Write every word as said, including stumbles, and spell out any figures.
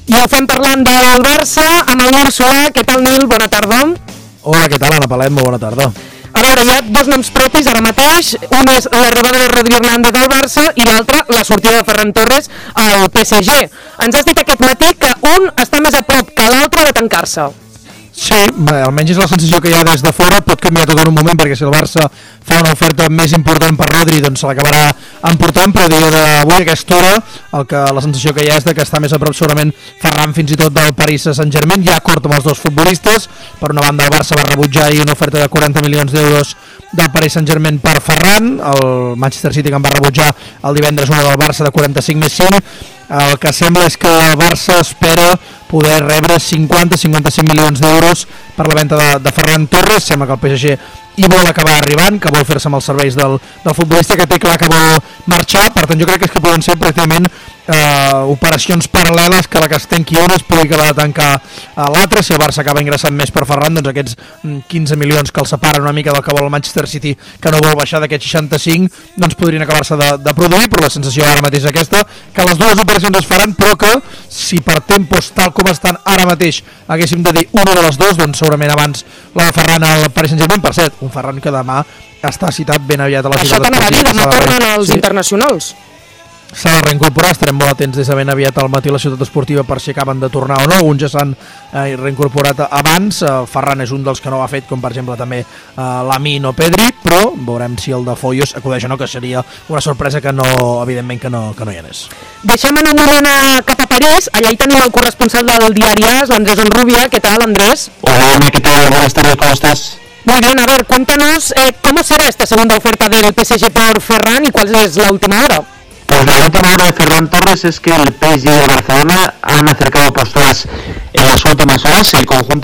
I ho fem parlant del Barça amb el Nil Solà. Què tal, Nil? Bona tarda. Hola, què tal, Anna Palet? Molt bona tarda. A veure, hi ha dos noms propis ara mateix. Un és l'arribada de Rodri Hernández al Barça i l'altre la sortida de Ferran Torres al P S G. Ens has dit aquest matí que un està més a prop que l'altre de tancar-se. Sí, bé, almenys és la sensació que hi ha des de fora. Pot canviar tot en un moment, perquè si el Barça fa una oferta més important per Rodri, doncs se l'acabarà emportant, però a dia d'avui, a aquesta hora, el que, la sensació que hi ha és de que està més a prop segurament Ferran fins i tot del Paris Saint-Germain. Hi ha acord amb els dos futbolistes. Per una banda, el Barça va rebutjar ahir una oferta de quaranta milions d'euros del Paris Saint-Germain per Ferran. El Manchester City, que en va rebutjar el divendres una del Barça de quaranta-cinc més cinc. El que sembla és que el Barça espera poder rebre cinquanta a cinquanta-cinc milions d'euros per la venda de, de Ferran Torres. Sembla que el P S G hi vol acabar arribant, que vol fer-se amb els serveis del, del futbolista, que té clar que vol marxar. Per tant, jo crec que, és que poden ser pràcticament eh, operacions paral·leles, que la que es tanqui una es pugui acabar de tancar a l'altra. Si el Barça acaba ingressant més per Ferran, doncs aquests quinze milions que el separen una mica del que vol el Manchester City, que no vol baixar d'aquests seixanta-cinc, doncs podrien acabar-se de, de produir, però la sensació ara mateix és aquesta, que les dues operacions es faran, però que si per tempos tal com estan ara mateix haguéssim de dir una de les dues, doncs segurament abans la de Ferran al Paris Saint-Germain. Per cert, un Ferran que demà està citat ben aviat a la ciutat esportiva. Això t'anava a dir, demà tornen els sí. internacionals. S'ha de reincorporar, estarem molt atents des de ben aviat al matí a la ciutat esportiva per si acaben de tornar o no. Alguns ja s'han eh, reincorporat abans. eh, Ferran és un dels que no ho ha fet, com per exemple també eh, Lamine o Pedri, però veurem si el de Foyos acudeix o no, que seria una sorpresa que no, evidentment que no, que no hi anés. Deixem en un moment a cap a París. Allà hi tenim el corresponsal del diari AS, l'Andrés Onrubia. ¿Qué tal, Andrés? Hola, Ana, ¿qué tal? Buenas tardes, ¿cómo estás? Muy bien, a ver, cuéntanos eh, cómo será esta segunda oferta del P S G por Ferran y cuál es la última hora. Pues la última hora de Ferran Torres es que el P S G de Barcelona han acercado posturas en las últimas horas. El conjunto